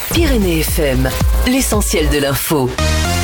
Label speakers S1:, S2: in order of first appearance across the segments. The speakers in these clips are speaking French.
S1: Pyrénées FM, l'essentiel de l'info.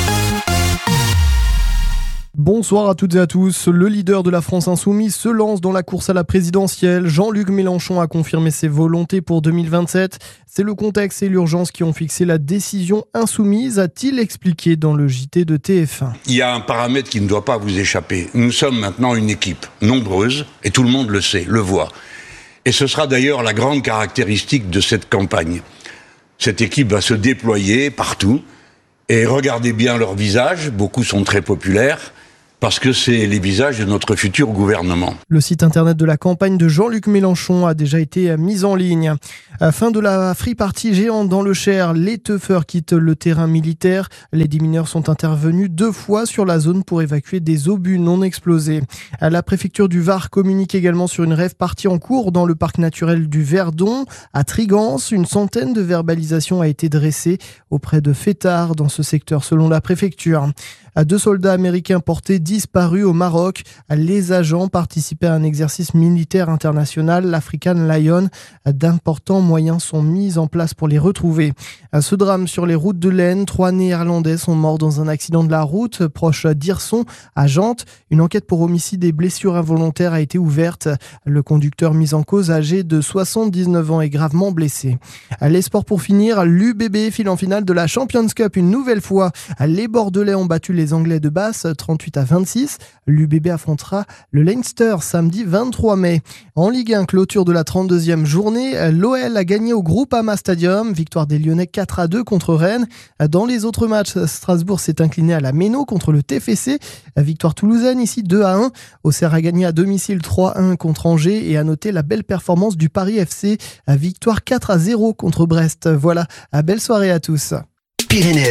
S2: Bonsoir à toutes et à tous. Le leader de la France Insoumise se lance dans la course à la présidentielle. Jean-Luc Mélenchon a confirmé ses volontés pour 2027. C'est le contexte et l'urgence qui ont fixé la décision insoumise, a-t-il expliqué dans le JT de TF1.
S3: Il y a un paramètre qui ne doit pas vous échapper. Nous sommes maintenant une équipe nombreuse et tout le monde le sait, le voit. Et ce sera d'ailleurs la grande caractéristique de cette campagne. Cette équipe va se déployer partout et regardez bien leurs visages, beaucoup sont très populaires. Parce que c'est les visages de notre futur gouvernement.
S2: Le site internet de la campagne de Jean-Luc Mélenchon a déjà été mis en ligne. Fin de la free party géante dans le Cher, les teufeurs quittent le terrain militaire. Les démineurs sont intervenus 2 fois sur la zone pour évacuer des obus non explosés. La préfecture du Var communique également sur une rave party en cours dans le parc naturel du Verdon. À Trigance, une centaine de verbalisations a été dressée auprès de fêtards dans ce secteur selon la préfecture. 2 soldats américains portés disparus au Maroc. Les agents participaient à un exercice militaire international, l'African Lion. D'importants moyens sont mis en place pour les retrouver. Ce drame sur les routes de l'Aisne, 3 Néerlandais sont morts dans un accident de la route proche d'Hirson, à Gentes. Une enquête pour homicide et blessures involontaires a été ouverte. Le conducteur mis en cause, âgé de 79 ans, est gravement blessé. Les sports pour finir, l'UBB file en finale de la Champions Cup une nouvelle fois. Les Bordelais ont battu les Anglais de Basse 38-26. L'UBB affrontera le Leinster samedi 23 mai. En Ligue 1, clôture de la 32e journée, l'OL a gagné au Groupama Stadium. Victoire des Lyonnais 4-2 contre Rennes. Dans les autres matchs, Strasbourg s'est incliné à la Méno contre le TFC. Victoire toulousaine ici 2-1. Auxerre a gagné à domicile 3-1 contre Angers et a noté la belle performance du Paris FC. Victoire 4-0 contre Brest. Voilà, belle soirée à tous.
S1: Pyrénées